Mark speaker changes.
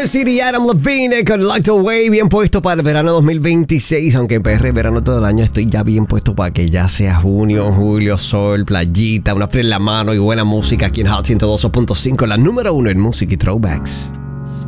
Speaker 1: River City, Adam Levine con Locked Away, bien puesto para el verano 2026, aunque en PR verano todo el año estoy ya bien puesto para que ya sea junio, julio, sol, playita, una fría en la mano y buena música aquí en Hot 102.5, la número 1 en música y throwbacks.